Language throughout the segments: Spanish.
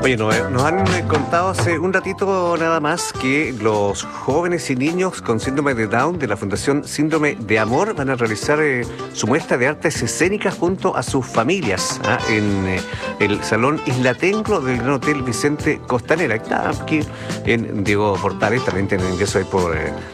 Oye, nos han contado hace un ratito nada más que los jóvenes y niños con síndrome de Down de la Fundación Síndrome de Amor van a realizar su muestra de artes escénicas junto a sus familias en el Salón Isla Tenglo del Gran Hotel Vicente Costanera. Está aquí en Diego Portales, también tienen ingreso ahí por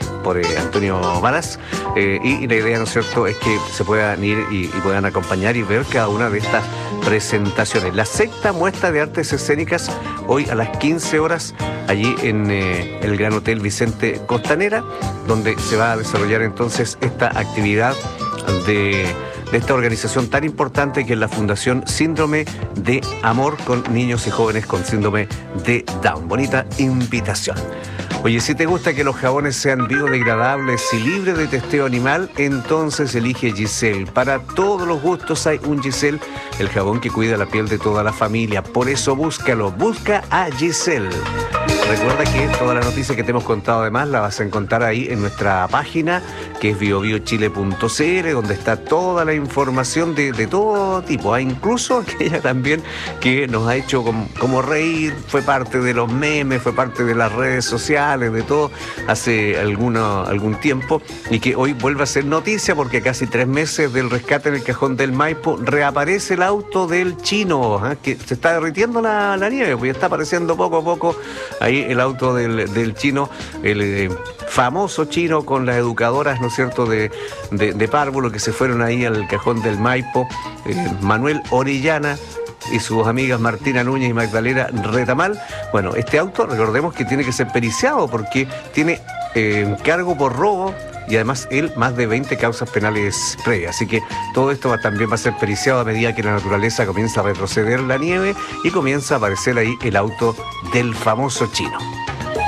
Antonio Varas, y la idea, ¿no es cierto?, es que se puedan ir y puedan acompañar y ver cada una de estas presentaciones. La sexta muestra de artes escénicas hoy a las 15 horas allí en el Gran Hotel Vicente Costanera, donde se va a desarrollar entonces esta actividad de esta organización tan importante que es la Fundación Síndrome de Amor con niños y jóvenes con síndrome de Down. Bonita invitación. Oye, si te gusta que los jabones sean biodegradables y libres de testeo animal, entonces elige Giselle. Para todos los gustos hay un Giselle, el jabón que cuida la piel de toda la familia. Por eso búscalo, busca a Giselle. Recuerda que toda la noticia que te hemos contado además la vas a encontrar ahí en nuestra página, que es biobiochile.cl, donde está toda la información de todo tipo. Incluso aquella también que nos ha hecho como reír, fue parte de los memes, fue parte de las redes sociales, de todo, hace algún tiempo, y que hoy vuelve a ser noticia porque casi 3 meses del rescate en el cajón del Maipo reaparece el auto del chino, que se está derritiendo la nieve, pues ya está apareciendo poco a poco ahí el auto del chino, el famoso chino con las educadoras, ¿no es cierto?, de párvulo, que se fueron ahí al cajón del Maipo, Manuel Orellana y sus amigas Martina Núñez y Magdalena Retamal. Bueno, este auto, recordemos que tiene que ser periciado porque tiene cargo por robo y además él más de 20 causas penales previas. Así que todo esto también va a ser periciado a medida que la naturaleza comienza a retroceder la nieve y comienza a aparecer ahí el auto del famoso chino.